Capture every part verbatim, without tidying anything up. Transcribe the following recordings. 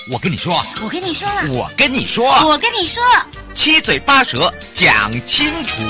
我跟你说， 我跟你说， 我跟你说， 我跟你说， 七嘴八舌讲清楚。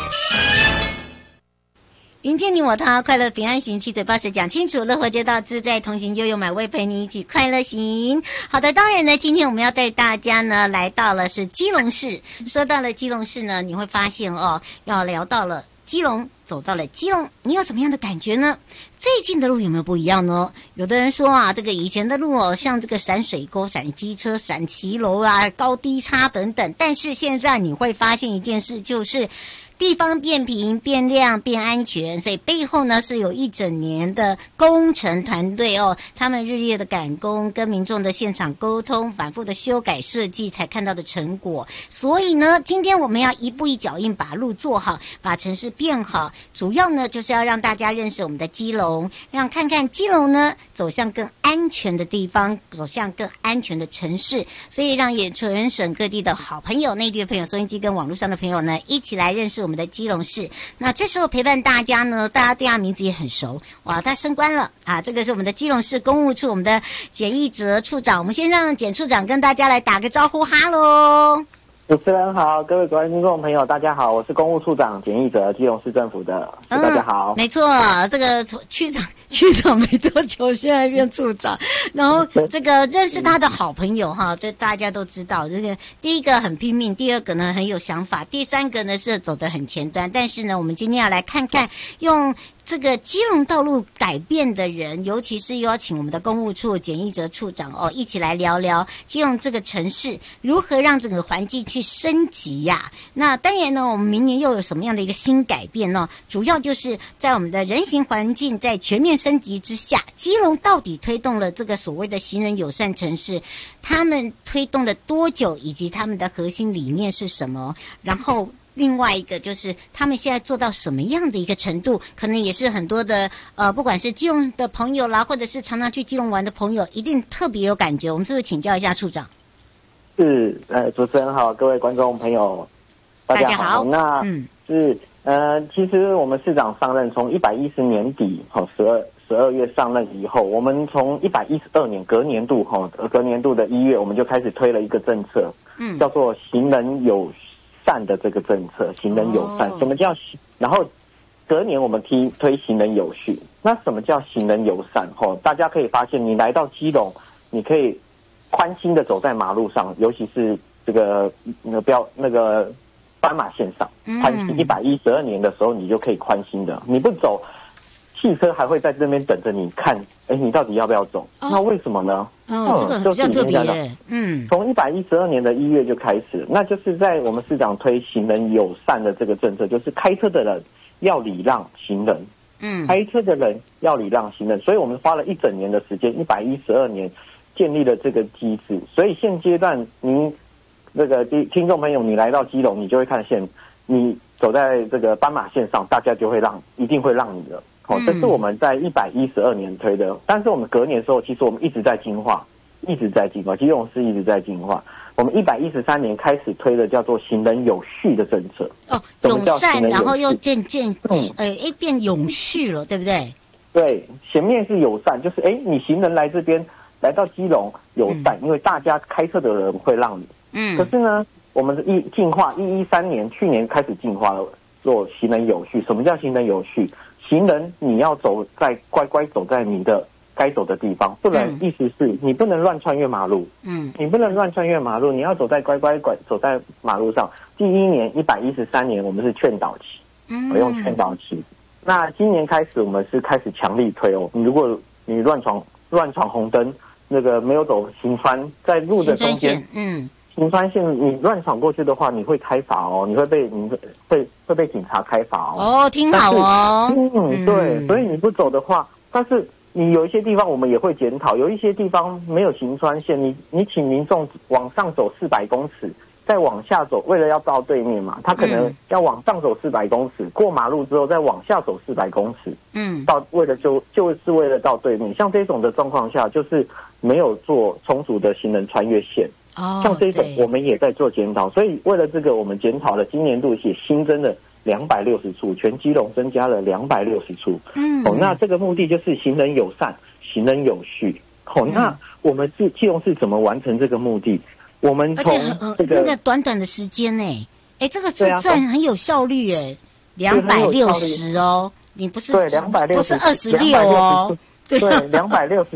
迎接你我他，快乐平安行，七嘴八舌讲清楚，乐活街道自在同行，悠悠买位陪你一起快乐行。好的，当然呢，今天我们要带大家呢来到了是基隆市。说到了基隆市呢，你会发现哦，要聊到了基隆，走到了基隆，你有什么样的感觉呢？最近的路有没有不一样呢？有的人说啊，这个以前的路哦，像这个闪水沟、闪机车、闪骑楼啊，高低差等等，但是现在你会发现一件事，就是地方变平、变亮、变安全，所以背后呢是有一整年的工程团队哦，他们日夜的赶工，跟民众的现场沟通，反复的修改设计，才看到的成果。所以呢，今天我们要一步一脚印把路做好，把城市变好，主要呢就是要让大家认识我们的基隆，让看看基隆呢走向更安全的地方，走向更安全的城市。所以让也全省各地的好朋友、内地的朋友、收音机跟网络上的朋友呢，一起来认识我们我们的基隆市。那这时候陪伴大家呢，大家对他名字也很熟，哇，他升官了啊！这个是我们的基隆市公务处我们的简义哲处长，我们先让简处长跟大家来打个招呼，哈喽。 主持人好，各位各位听众朋友，大家好，我是公务处长简义哲，基隆市政府的，嗯、大家好。 没错，这个区长区长没多久现在变处长，然后这个认识他的好朋友哈，这大家都知道，这个第一个很拼命，第二个呢很有想法，第三个呢是走得很前端。但是呢，我们今天要来看看用这个基隆道路改变的人，尤其是邀请我们的公务处简义哲处长哦，一起来聊聊基隆这个城市如何让整个环境去升级呀、啊。那当然呢，我们明年又有什么样的一个新改变呢？主要就是在我们的人行环境在全面升级之下，基隆到底推动了这个所谓的行人友善城市，他们推动了多久，以及他们的核心理念是什么？然后另外一个就是他们现在做到什么样的一个程度，可能也是很多的呃，不管是基隆的朋友啦，或者是常常去基隆玩的朋友，一定特别有感觉。我们是不是请教一下处长？ 是，呃，主持人好，各位观众朋友，大家好。大家好那嗯，是呃，其实我们市长上任从一百一十年底，好十二十二月上任以后，我们从一百一十二年隔年度，哈，隔年度的一月，我们就开始推了一个政策，嗯，叫做行人友善的这个政策，行人友善。什么叫？然后隔年我们推推行人有序。那什么叫行人友善？吼，大家可以发现，你来到基隆，你可以宽心的走在马路上，尤其是这个那个标那个斑马线上，宽心。一百一十二年的时候，你就可以宽心的，你不走，汽车还会在这边等着你看，哎，你到底要不要走？哦、那为什么呢？ 哦，这个比较特别。嗯， 从一百一十二年的一月就开始，那就是在我们市长推行人友善的这个政策，就是开车的人要礼让行人，嗯，开车的人要礼让行人，所以我们花了一整年的时间，一百一十二年建立了这个机制。所以现阶段，您那个听众朋友，你来到基隆，你就会看见，你走在这个斑马线上，大家就会让，一定会让你的。哦，这是我们在一百一十二年推的，但是我们隔年的时候，其实我们一直在进化，一直在进化，基隆市一直在进化。我们一百一十三年开始推的叫做行人有序的政策。 哦，友善，然后又渐渐嗯，呃，哎，变永续了，对不对？ 对，前面是友善，就是哎，你行人来这边，来到基隆友善，嗯、因为大家开车的人会让你。嗯。可是呢，我们是一进化，一一三年去年开始进化了，做行人有序。什么叫行人有序？行人你要走在乖乖走在你的该走的地方，不能、嗯、意思是你不能乱穿越马路，嗯，你不能乱穿越马路，你要走在乖乖乖走在马路上。第一年一百一十三年我们是劝导期，嗯，我用劝导期。那今年开始我们是开始强力推哦，你如果你乱闯乱闯红灯，那个没有走行穿在路的中间，嗯。行穿线你乱闯过去的话，你会开罚哦，你会被你会会会被警察开罚哦。哦，听好哦。 嗯，对，所以你不走的话，但是你有一些地方我们也会检讨，有一些地方没有行穿线，你你请民众往上走四百公尺，再往下走，为了要到对面嘛，他可能要往上走四百公尺，过马路之后再往下走四百公尺，嗯，到为了就就是为了到对面。像这种的状况下，就是没有做充足的行人穿越线。哦，像这种我们也在做检讨，所以为了这个，我们检讨了今年度也新增了两百六十处，全基隆增加了两百六十处。嗯，哦，那这个目的就是行人友善、行人有序。哦，那我们是基隆市怎么完成这个目的？我们从这个、 呃、那个短短的时间呢，哎，这个是算很有效率哎，两百六十哦，你不是对两百六十，不是二十六哦， 对，两百六十